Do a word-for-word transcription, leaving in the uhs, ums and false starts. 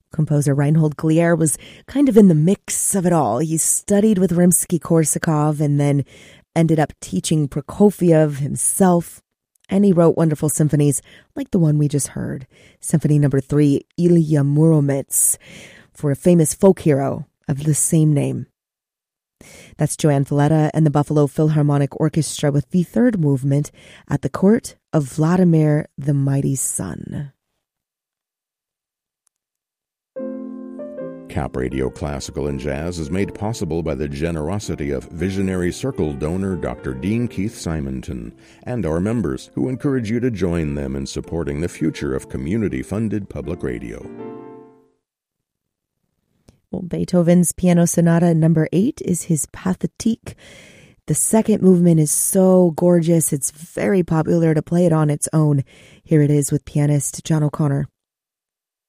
Composer Reinhold Glier was kind of in the mix of it all. He studied with Rimsky-Korsakov and then ended up teaching Prokofiev himself. And he wrote wonderful symphonies like the one we just heard, Symphony Number Three, Ilya Muromets, for a famous folk hero of the same name. That's Joanne Falletta and the Buffalo Philharmonic Orchestra with the third movement, At the Court of Vladimir the Mighty Sun. Cap Radio Classical and Jazz is made possible by the generosity of Visionary Circle donor Doctor Dean Keith Simonton and our members, who encourage you to join them in supporting the future of community-funded public radio. Well, Beethoven's Piano Sonata Number Eight is his Pathétique. The second movement is so gorgeous, it's very popular to play it on its own. Here it is with pianist John O'Connor.